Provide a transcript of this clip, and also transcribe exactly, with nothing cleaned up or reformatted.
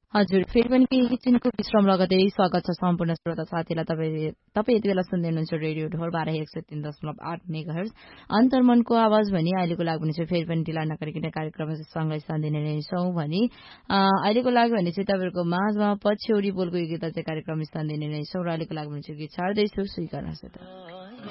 हजुर फेरि पनि केही एकछिनको विश्राम लगतै स्वागत छ सम्पूर्ण श्रोता साथीलाई। तपाईँ तपाईँ यति बेला सुन्दै हुनुहुन्छ रेडियो ढोल बाह्र एक सय तीन दशमलव आठ मेगा हर्ज अन्तर्मनको आवाज भनी अहिलेको लागि भने चाहिँ फेरि पनि ढिला नगरिकन कार्यक्रमसँगै साथ दिने नै छौँ भनी अहिलेको लागि भने चाहिँ तपाईँहरूको माझमा पछ्यौरी बोलको यो गीत चाहिँ कार्यक्रम स्थान दिने नै छौँ र अहिलेको लागि भने चाहिँ गीत छाड्दैछु स्वीकार